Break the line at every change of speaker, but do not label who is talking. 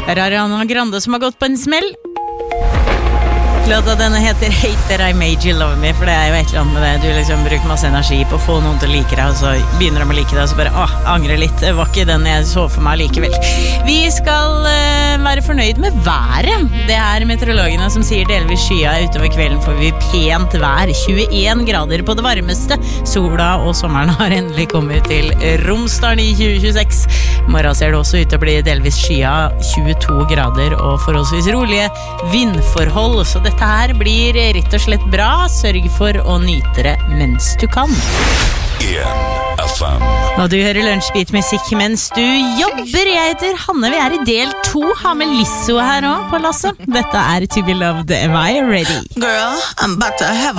Ariana Grande som har gått på en smell. Låta denne heter Hate That I Made You Love Me, for det jo et eller annet med det. Du liksom bruker masse energi på å få noen til å like deg, og så begynner de å like deg, og så bare, angrer litt. Det var ikke den jeg så for meg likevel. Vi skal være fornøyd med været. Det meteorologene som sier delvis skya utover kvelden får vi pent vær. 21 grader på det varmeste. Sola og sommeren har endelig kommet til Romsdalen i 2026. Morgen ser det også ut til å bli delvis skya, 22 grader og forholdsvis rolige vindforhold, så dette her blir rett og slett bra. Sørg for å nyte det mens du kan. FM. Og du hører lunsjbeat-musikk mens du jobber. Jeg heter Hanne, vi i del 2. Har med Lizzo her også på lasset. Dette To Be Loved. Am I ready?
Girl, I'm about to have